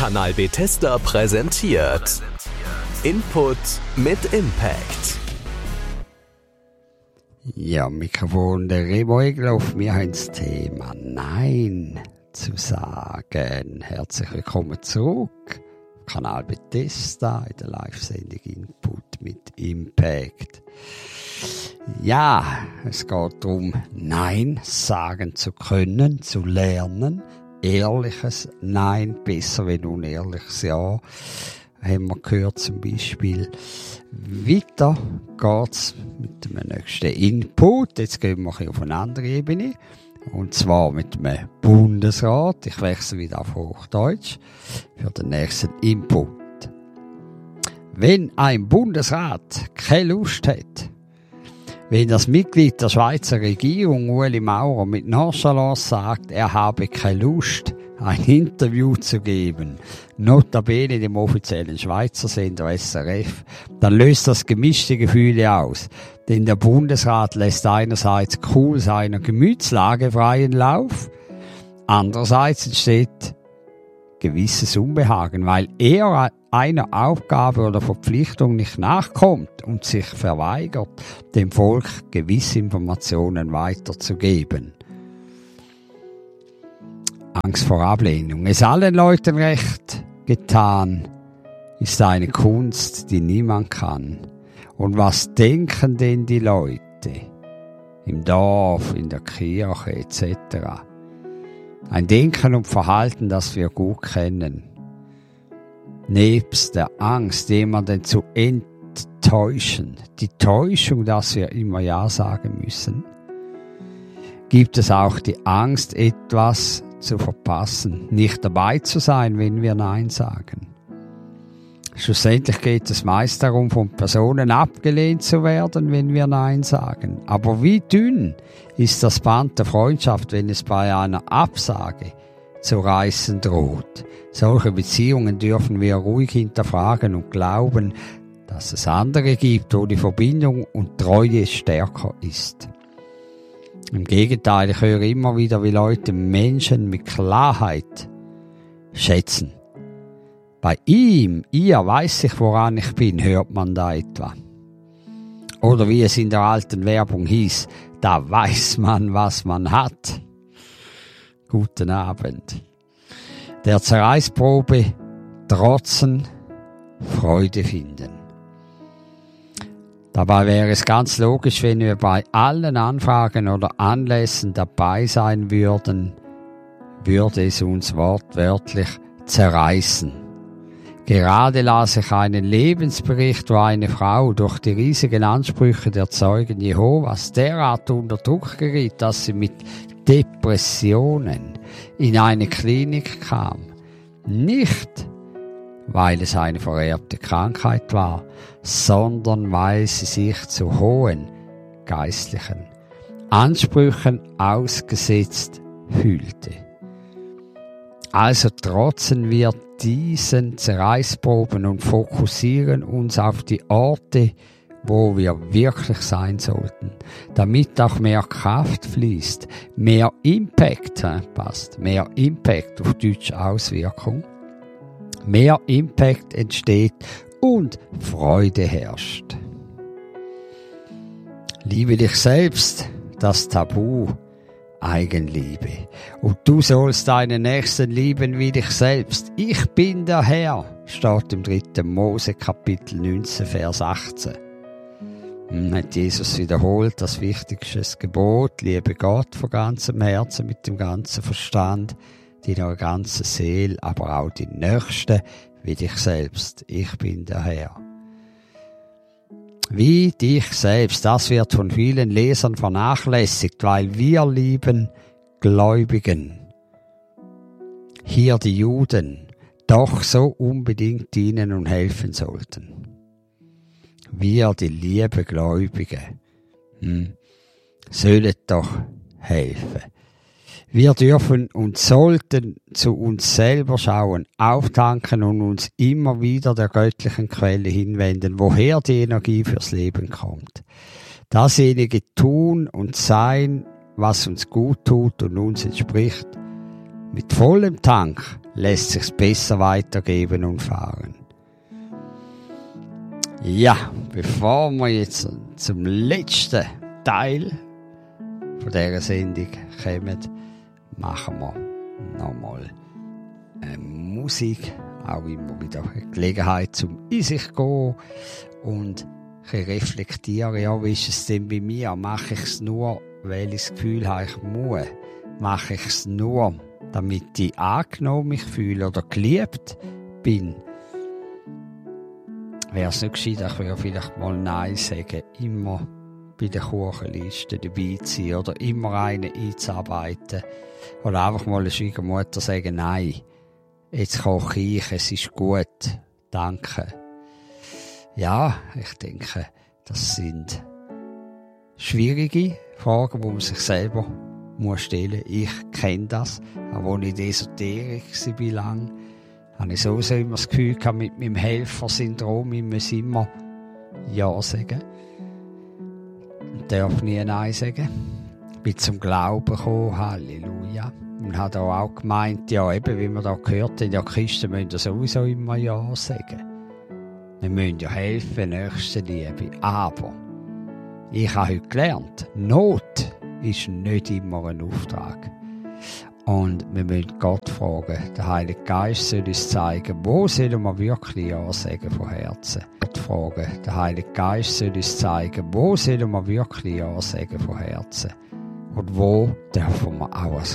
Kanal Bethesda präsentiert Input mit Impact. Ja, Mikrofon der Remo Egloff. Wir haben das Thema Nein zu sagen. Herzlich willkommen zurück. Kanal Bethesda in der Live-Sendung Input mit Impact. Ja, es geht darum, Nein sagen zu können, zu lernen. Ehrliches Nein, besser wie unehrliches Ja. Haben wir gehört zum Beispiel. Weiter geht's mit dem nächsten Input. Jetzt gehen wir auf eine andere Ebene. Und zwar mit dem Bundesrat. Ich wechsle wieder auf Hochdeutsch für den nächsten Input. Wenn ein Bundesrat keine Lust hat, wenn das Mitglied der Schweizer Regierung, Ueli Maurer, mit Nonchalance sagt, er habe keine Lust, ein Interview zu geben, notabene dem offiziellen Schweizer Sender SRF, dann löst das gemischte Gefühle aus. Denn der Bundesrat lässt einerseits cool seiner Gemütslage freien Lauf, andererseits entsteht gewisses Unbehagen, weil er einer Aufgabe oder Verpflichtung nicht nachkommt und sich verweigert, dem Volk gewisse Informationen weiterzugeben. Angst vor Ablehnung. Es allen Leuten recht getan ist eine Kunst, die niemand kann. Und was denken denn die Leute im Dorf, in der Kirche etc.? Ein Denken und Verhalten, das wir gut kennen. Nebst der Angst, jemanden zu enttäuschen, die Täuschung, dass wir immer Ja sagen müssen, gibt es auch die Angst, etwas zu verpassen, nicht dabei zu sein, wenn wir Nein sagen. Schlussendlich geht es meist darum, von Personen abgelehnt zu werden, wenn wir Nein sagen. Aber wie dünn ist das Band der Freundschaft, wenn es bei einer Absage zu reißen droht? Solche Beziehungen dürfen wir ruhig hinterfragen und glauben, dass es andere gibt, wo die Verbindung und Treue stärker ist. Im Gegenteil, ich höre immer wieder, wie Leute Menschen mit Klarheit schätzen. Bei ihm, ihr weiß ich, woran ich bin, hört man da etwa. Oder wie es in der alten Werbung hieß, da weiß man, was man hat. Guten Abend. Der Zerreißprobe trotzen, Freude finden. Dabei wäre es ganz logisch, wenn wir bei allen Anfragen oder Anlässen dabei sein würden, würde es uns wortwörtlich zerreißen. Gerade las ich einen Lebensbericht, wo eine Frau durch die riesigen Ansprüche der Zeugen Jehovas derart unter Druck geriet, dass sie mit Depressionen in eine Klinik kam. Nicht, weil es eine vererbte Krankheit war, sondern weil sie sich zu hohen geistlichen Ansprüchen ausgesetzt fühlte. Also trotzen wir diesen Zerreißproben und fokussieren uns auf die Orte, wo wir wirklich sein sollten, damit auch mehr Kraft fließt, mehr Impact passt, mehr Impact auf Deutsch Auswirkung, mehr Impact entsteht und Freude herrscht. Liebe dich selbst, das Tabu, Eigenliebe. Und du sollst deinen Nächsten lieben wie dich selbst. Ich bin der Herr, steht im 3. Mose Kapitel 19, Vers 18. Hat Jesus wiederholt, das wichtigste Gebot, liebe Gott von ganzem Herzen, mit dem ganzen Verstand, deiner ganzen Seele, aber auch die Nächsten wie dich selbst. Ich bin der Herr. Wie dich selbst, das wird von vielen Lesern vernachlässigt, weil wir lieben Gläubigen, hier die Juden, doch so unbedingt dienen und helfen sollten. Wir, die liebe Gläubigen, sollen doch helfen. Wir dürfen und sollten zu uns selber schauen, auftanken und uns immer wieder der göttlichen Quelle hinwenden, woher die Energie fürs Leben kommt. Dasjenige tun und sein, was uns gut tut und uns entspricht, Mit vollem Tank lässt sich's besser weitergeben und fahren. Ja, bevor wir jetzt zum letzten Teil von dieser Sendung kommen, machen wir nochmal Musik. Auch immer wieder eine Gelegenheit zum in sich gehen und reflektieren. Ja, wie ist es denn bei mir? Mache ich es nur, weil ich das Gefühl habe, ich muss? Mache ich es nur, damit ich angenommen mich fühle oder geliebt bin? Wäre es nicht gescheiter, ich würde vielleicht mal Nein sagen, immer bei der Kuchenliste dabei zu sein oder immer einen einzuarbeiten. Oder einfach mal der Schwiegermutter sagen, nein, jetzt koche ich, es ist gut, danke. Ja, ich denke, das sind schwierige Fragen, die man sich selber stellen muss. Ich kenne das, auch als ich in der Esoterik war lang, habe ich sowieso immer das Gefühl gehabt, mit meinem Helfersyndrom, ich muss immer Ja sagen. Und darf nie Nein sagen. Ich bin zum Glauben gekommen, Halleluja. Und hat auch gemeint, ja eben, wie wir da gehört haben, ja Christen müssen ja sowieso immer Ja sagen. Wir müssen ja helfen, Nächstenliebe. Aber ich habe heute gelernt, Not ist nicht immer ein Auftrag. Und wir müssen Gott fragen, der Heilige Geist soll uns zeigen, wo sollen wir wirklich Ja sagen von Herzen. Gott fragen, der Heilige Geist soll uns zeigen, wo sollen wir wirklich Ja sagen von Herzen. Und wo dürfen wir auch als